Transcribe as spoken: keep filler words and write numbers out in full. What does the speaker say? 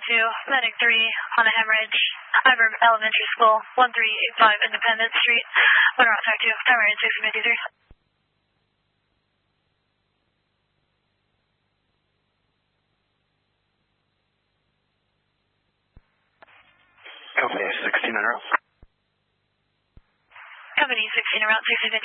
two, Medic three on a hemorrhage, Iver Elementary School, one three eight five Independence Street, Motor Oxide two, hemorrhage six fifty-three. Company sixteen en route. Company sixteen en route, six fifty-three.